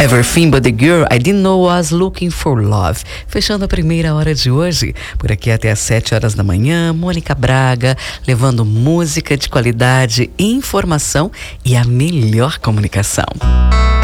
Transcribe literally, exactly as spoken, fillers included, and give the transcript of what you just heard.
Everything But The Girl, I Didn't Know I Was Looking For Love. Fechando a primeira hora de hoje, por aqui até às sete horas da manhã, Mônica Braga, levando música de qualidade, informação e a melhor comunicação.